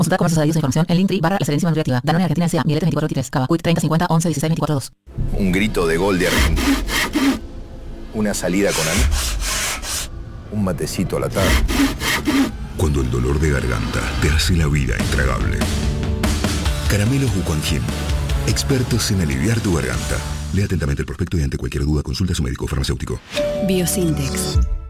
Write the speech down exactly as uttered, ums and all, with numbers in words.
Consulta comercios adheridos e información en Linktree barra La Serenísima Nutriactiva. Danone Argentina S A Miletes veinticuatro veintitrés. Cava. Quick treinta cincuenta once dieciséis veinticuatro dos. Un grito de gol de Argentina. Una salida con amigos. Un matecito a la tarde. Cuando el dolor de garganta te hace la vida intragable. Caramelos Ucuanjin. Expertos en aliviar tu garganta. Lea atentamente el prospecto y ante cualquier duda consulta a su médico farmacéutico. Biosintex.